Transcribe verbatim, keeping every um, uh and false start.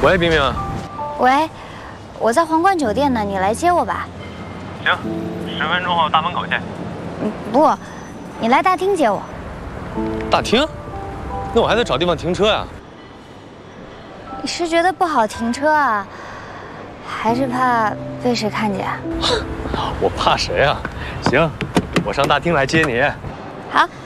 喂，冰冰。 喂，我在皇冠酒店呢，你来接我吧。 行，十分钟后大门口见。 嗯，不，你来大厅接我。 大厅？那我还得找地方停车呀。 你是觉得不好停车啊，还是怕被谁看见？ 我怕谁啊？行，我上大厅来接你。 好。